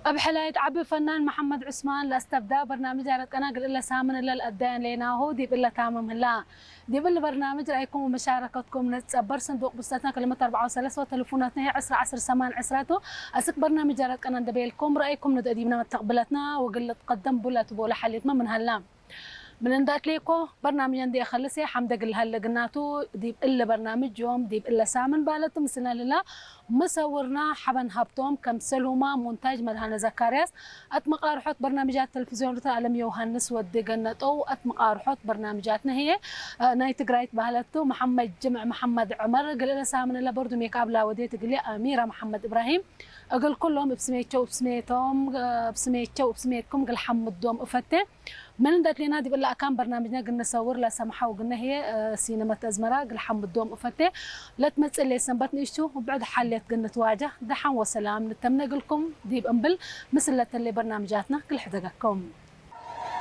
أبحلايد عبي فنان محمد عثمان لاستبدأ برنامج رات أنا قل إلا سامن إلا الأدان لينا هو دي بإلا تامم هلا دي بإلا برنامج رأيكم ومشاركتكم نتصبر صندوق بستاتنا كلمة 4 وتلفوناتنا هي 10 8 10 أسك برنامج رات أنا دبيلكم رأيكم ندقديمنا تقبلتنا وقل تقدم بولات بولا حليتنا من هلا من اندات ليكو برنامج عندي أخلصي حمد قل هلا قناتو دي إلا برنامج يوم دي إلا سامن بالتو مسنا لله مصورنا حبن هبتوم كمسلهما مونتاج مدهنا زكارياس أتمقارحوت برنامجات تلفزيون رتا علم يوهانس ودي قناتو أتمقارحوت برنامجاتنا هي نايت قرايت بهالتو محمد جمع محمد عمر قل إلا سامن إلا برضو ميكابلا وديت قلي أميرة محمد إبراهيم أقول كلهم بسميتشو بسميتهم بسميتشو بسميتكم قل حمد دوم أفتة من ذات لنا دي بالله كان برنامجنا قلنا نصور لا سمحوا وقلنا هي سينما أزمرة قل حمد دوم أفتة لا تمثل لي سنبتني إيشو وبعد حليت قلنا تواجه دحين وسلام نتمنى لكم ديب أنبل مثل اللي برنامجاتنا كل حدقكم